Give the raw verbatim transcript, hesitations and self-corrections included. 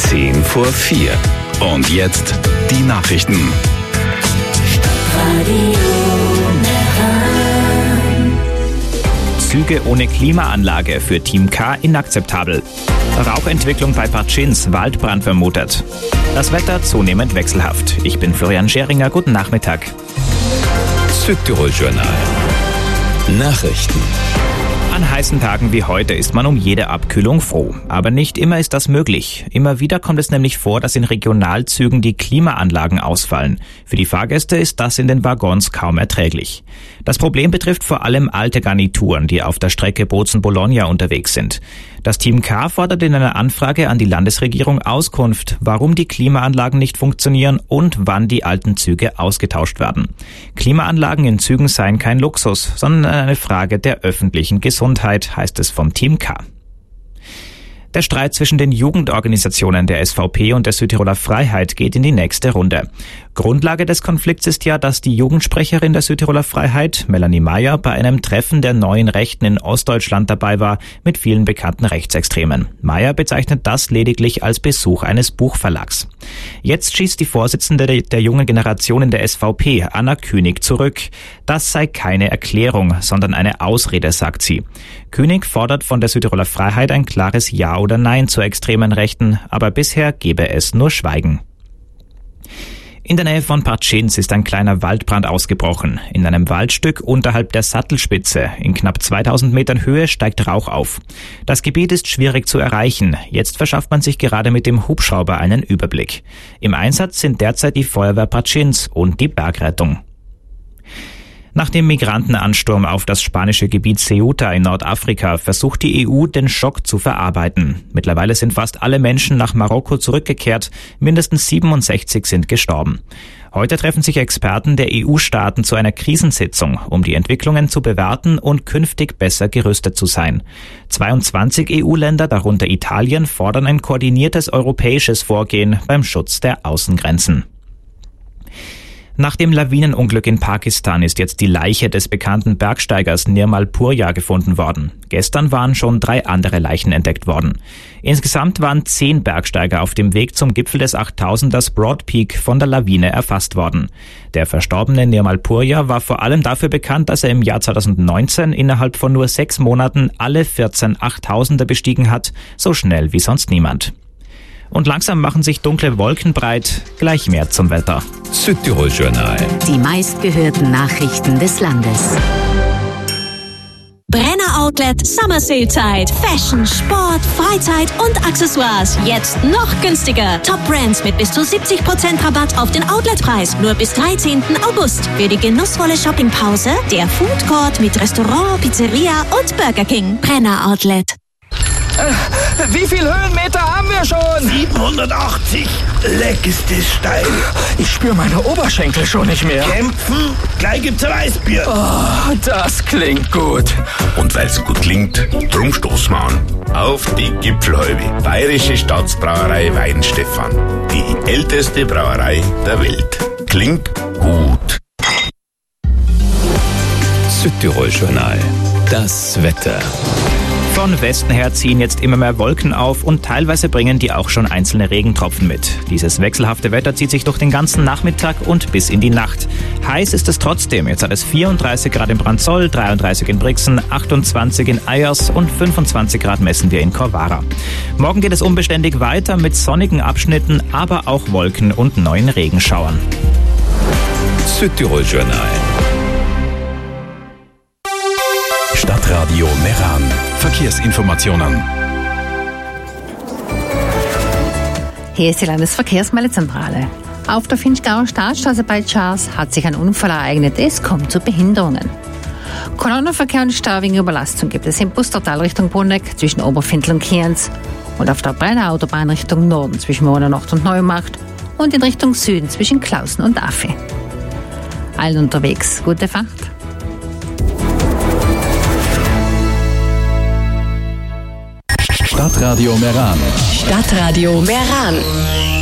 Zehn vor vier. Und jetzt die Nachrichten. Züge ohne Klimaanlage für Team K inakzeptabel. Rauchentwicklung bei Partschins, Waldbrand vermutet. Das Wetter zunehmend wechselhaft. Ich bin Florian Scheringer, guten Nachmittag. Südtirol-Journal. Nachrichten. An heißen Tagen wie heute ist man um jede Abkühlung froh. Aber nicht immer ist das möglich. Immer wieder kommt es nämlich vor, dass in Regionalzügen die Klimaanlagen ausfallen. Für die Fahrgäste ist das in den Waggons kaum erträglich. Das Problem betrifft vor allem alte Garnituren, die auf der Strecke Bozen-Bologna unterwegs sind. Das Team K fordert in einer Anfrage an die Landesregierung Auskunft, warum die Klimaanlagen nicht funktionieren und wann die alten Züge ausgetauscht werden. Klimaanlagen in Zügen seien kein Luxus, sondern eine Frage der öffentlichen Gesundheit, heißt es vom Team K. Der Streit zwischen den Jugendorganisationen der S V P und der Südtiroler Freiheit geht in die nächste Runde. Grundlage des Konflikts ist ja, dass die Jugendsprecherin der Südtiroler Freiheit, Melanie Meyer, bei einem Treffen der neuen Rechten in Ostdeutschland dabei war, mit vielen bekannten Rechtsextremen. Meyer bezeichnet das lediglich als Besuch eines Buchverlags. Jetzt schießt die Vorsitzende der jungen Generation in der S V P, Anna Künig, zurück. Das sei keine Erklärung, sondern eine Ausrede, sagt sie. Künig fordert von der Südtiroler Freiheit ein klares Ja oder Nein zur extremen Rechten, aber bisher gebe es nur Schweigen. In der Nähe von Partschins ist ein kleiner Waldbrand ausgebrochen. In einem Waldstück unterhalb der Sattelspitze, in knapp zweitausend Metern Höhe, steigt Rauch auf. Das Gebiet ist schwierig zu erreichen. Jetzt verschafft man sich gerade mit dem Hubschrauber einen Überblick. Im Einsatz sind derzeit die Feuerwehr Partschins und die Bergrettung. Nach dem Migrantenansturm auf das spanische Gebiet Ceuta in Nordafrika versucht die E U, den Schock zu verarbeiten. Mittlerweile sind fast alle Menschen nach Marokko zurückgekehrt, mindestens siebenundsechzig sind gestorben. Heute treffen sich Experten der E U-Staaten zu einer Krisensitzung, um die Entwicklungen zu bewerten und künftig besser gerüstet zu sein. zweiundzwanzig E U-Länder, darunter Italien, fordern ein koordiniertes europäisches Vorgehen beim Schutz der Außengrenzen. Nach dem Lawinenunglück in Pakistan ist jetzt die Leiche des bekannten Bergsteigers Nirmal Purja gefunden worden. Gestern waren schon drei andere Leichen entdeckt worden. Insgesamt waren zehn Bergsteiger auf dem Weg zum Gipfel des achttausenders Broad Peak von der Lawine erfasst worden. Der verstorbene Nirmal Purja war vor allem dafür bekannt, dass er im Jahr zweitausendneunzehn innerhalb von nur sechs Monaten alle vierzehn achttausender bestiegen hat, so schnell wie sonst niemand. Und langsam machen sich dunkle Wolken breit. Gleich mehr zum Wetter. Südtirol-Journal. Die meistgehörten Nachrichten des Landes. Brenner Outlet Summer Sale Zeit. Fashion, Sport, Freizeit und Accessoires. Jetzt noch günstiger. Top Brands mit bis zu siebzig Prozent Rabatt auf den Outletpreis. Nur bis dreizehnten August. Für die genussvolle Shoppingpause der Food Court mit Restaurant, Pizzeria und Burger King. Brenner Outlet. Wie viele Höhenmeter haben wir schon? siebenhundertachtzig. Leck ist das steil. Ich spüre meine Oberschenkel schon nicht mehr. Kämpfen? Gleich gibt's ein Weißbier. Oh, das klingt gut. Und weil's gut klingt, drum stoßen wir an. Auf die Gipfelhäube. Bayerische Staatsbrauerei Weihenstephan. Die älteste Brauerei der Welt. Klingt gut. Südtirol-Journal. Das Wetter. Von Westen her ziehen jetzt immer mehr Wolken auf und teilweise bringen die auch schon einzelne Regentropfen mit. Dieses wechselhafte Wetter zieht sich durch den ganzen Nachmittag und bis in die Nacht. Heiß ist es trotzdem. Jetzt hat es vierunddreißig Grad in Branzoll, dreiunddreißig in Brixen, achtundzwanzig in Eyers und fünfundzwanzig Grad messen wir in Corvara. Morgen geht es unbeständig weiter mit sonnigen Abschnitten, aber auch Wolken und neuen Regenschauern. Südtirol-Journal. Stadtradio Meran. Verkehrsinformationen. Hier ist die Landesverkehrsmeldezentrale. Auf der Finchgauer Staatsstraße bei Charles hat sich ein Unfall ereignet. Es kommt zu Behinderungen. Kolonnenverkehr und Stau wegen Überlastung gibt es im Bustertal Richtung Bruneck zwischen Oberfindl und Kienz und auf der Brenner Autobahn Richtung Norden zwischen Monernord und Neumarkt und in Richtung Süden zwischen Klausen und Affe. Allen unterwegs gute Fahrt. Stadtradio Meran. Stadtradio Meran.